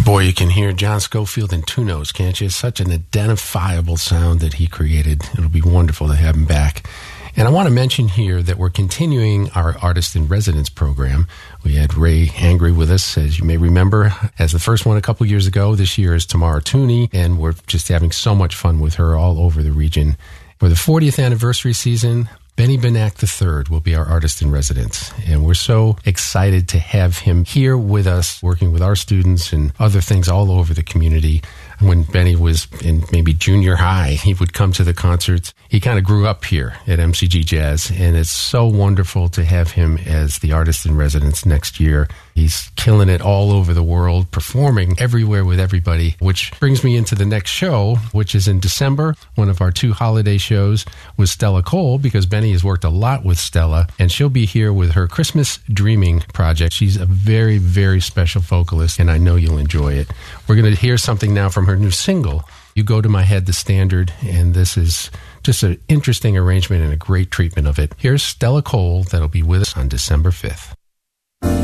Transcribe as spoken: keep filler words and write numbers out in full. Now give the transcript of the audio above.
Boy, you can hear John Scofield in two notes, can't you? It's such an identifiable sound that he created. It'll be wonderful to have him back. And I want to mention here that we're continuing our Artist in Residence program. We had Ray Angry with us, as you may remember, as the first one a couple years ago. This year is Tamara Tooney, and we're just having so much fun with her all over the region. For the fortieth anniversary season, Benny Benack the third will be our Artist in Residence, and we're so excited to have him here with us, working with our students and other things all over the community. When Benny was in maybe junior high, he would come to the concerts. He kind of grew up here at M C G Jazz, and it's so wonderful to have him as the Artist in Residence next year. He's killing it all over the world, performing everywhere with everybody, which brings me into the next show, which is in December. One of our two holiday shows with Stella Cole, because Benny has worked a lot with Stella, and she'll be here with her Christmas Dreaming project. She's a very, very special vocalist, and I know you'll enjoy it. We're going to hear something now from her new single, You Go to My Head, the Standard, and this is just an interesting arrangement and a great treatment of it. Here's Stella Cole that'll be with us on December fifth.